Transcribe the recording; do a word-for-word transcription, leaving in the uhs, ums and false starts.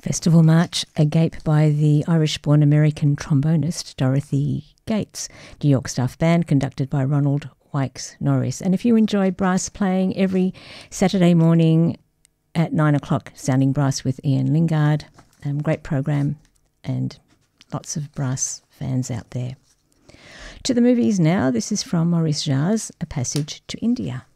Festival March, Agape by the Irish-born American trombonist Dorothy Gates. New York Staff Band conducted by Ronald Wykes Norris. And if you enjoy brass playing, every Saturday morning at nine o'clock, Sounding Brass with Ian Lingard. Um, great program and lots of brass fans out there. To the movies now. This is from Maurice Jarre's A Passage to India.